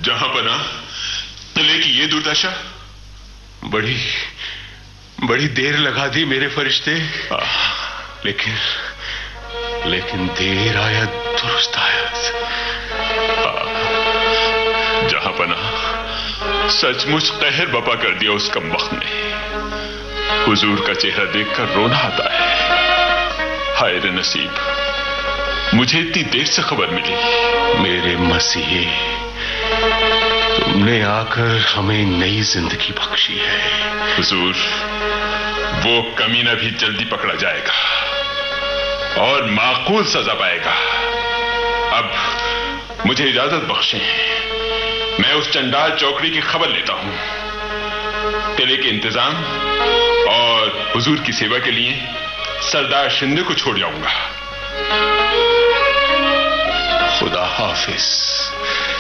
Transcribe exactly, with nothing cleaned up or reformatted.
जहां बना किले की ये दुर्दशा, बड़ी बड़ी देर लगा दी मेरे फरिश्ते, लेकिन लेकिन देर आया दुरुस्त आया। जहां बना सचमुच कहर बपा कर दिया उस कमबख्त ने। हुजूर का चेहरा देखकर रोना आता है। हाय रे नसीब, मुझे इतनी देर से खबर मिली। मेरे मसीहे, तुमने आकर हमें नई जिंदगी बख्शी है। हुजूर, वो कमीना भी जल्दी पकड़ा जाएगा और माकूल सजा पाएगा। अब मुझे इजाजत बख्शें, मैं उस चंडाल चौकड़ी की खबर लेता हूं। किले के इंतजाम और हुजूर की सेवा के लिए सरदार शिंदे को छोड़ जाऊंगा। खुदा हाफिज।